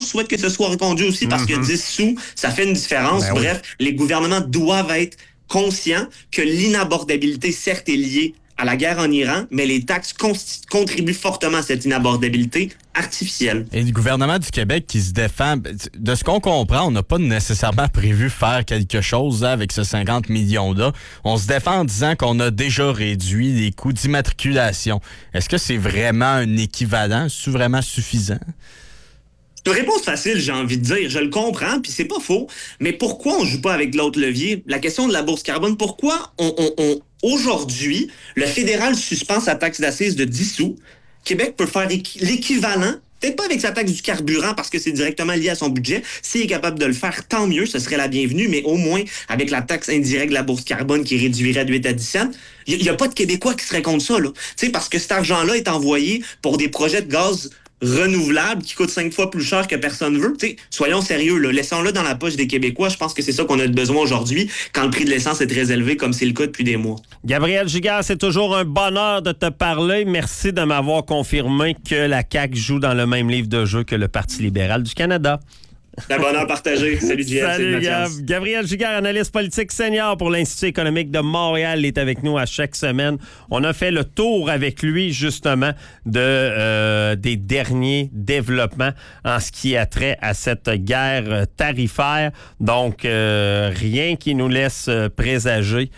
souhaite que ce soit reconduit aussi parce que 10 sous, ça fait une différence. Ben Bref, les gouvernements doivent être conscients que l'inabordabilité, certes, est liée à la guerre en Iran, mais les taxes contribuent fortement à cette inabordabilité artificielle. Et le gouvernement du Québec qui se défend, de ce qu'on comprend, on n'a pas nécessairement prévu faire quelque chose là, avec ce 50 millions-là. On se défend en disant qu'on a déjà réduit les coûts d'immatriculation. Est-ce que c'est vraiment un équivalent? C'est vraiment suffisant? Une réponse facile, j'ai envie de dire. Je le comprends, puis c'est pas faux. Mais pourquoi on joue pas avec l'autre levier? La question de la bourse carbone, pourquoi aujourd'hui, le fédéral suspend sa taxe d'assises de 10 sous. Québec peut faire l'équivalent, peut-être pas avec sa taxe du carburant parce que c'est directement lié à son budget. S'il est capable de le faire, tant mieux, ce serait la bienvenue, mais au moins avec la taxe indirecte de la bourse carbone qui réduirait de 8 à 10 cents, il n'y a pas de Québécois qui serait contre ça, là. Tu sais, parce que cet argent-là est envoyé pour des projets de gaz renouvelable qui coûte 5 fois plus cher que personne veut. T'sais, soyons sérieux, là. Laissons-le dans la poche des Québécois. Je pense que c'est ça qu'on a besoin aujourd'hui quand le prix de l'essence est très élevé comme c'est le cas depuis des mois. Gabriel Giguère, c'est toujours un bonheur de te parler. Merci de m'avoir confirmé que la CAQ joue dans le même livre de jeu que le Parti libéral du Canada. C'est un bonheur partagé. Salut, JF. Salut, Gab. Gabriel Giguère, analyste politique senior pour l'Institut économique de Montréal, est avec nous à chaque semaine. On a fait le tour avec lui, justement, des derniers développements en ce qui a trait à cette guerre tarifaire. Donc, rien qui nous laisse présager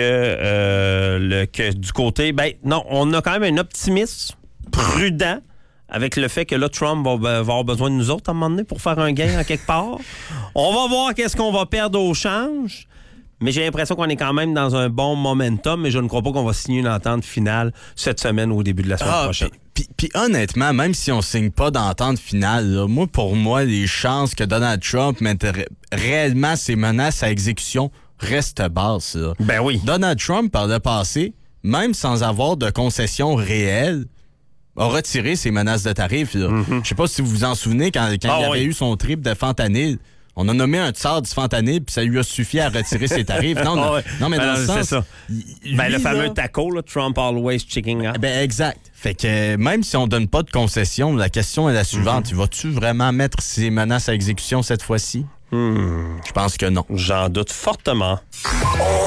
que du côté... Ben non, on a quand même un optimisme prudent avec le fait que là, Trump va avoir besoin de nous autres à un moment donné pour faire un gain en quelque part. On va voir qu'est-ce qu'on va perdre au change, mais j'ai l'impression qu'on est quand même dans un bon momentum, mais je ne crois pas qu'on va signer une entente finale cette semaine ou au début de la semaine prochaine. Puis honnêtement, même si on signe pas d'entente finale, là, pour moi, les chances que Donald Trump mette réellement ses menaces à exécution restent basses. Là. Ben oui. Donald Trump, par le passé, même sans avoir de concessions réelles, a retiré ses menaces de tarifs. Je sais pas si vous vous en souvenez, quand il avait eu son trip de fentanyl, on a nommé un tsar du fentanyl, puis ça lui a suffi à retirer ses tarifs. Non, mais dans le sens... C'est ça. Le fameux taco, là, Trump always checking out. Exact. Fait que même si on donne pas de concession, la question est la suivante. Vas-tu vraiment mettre ses menaces à exécution cette fois-ci? Je pense que non. J'en doute fortement.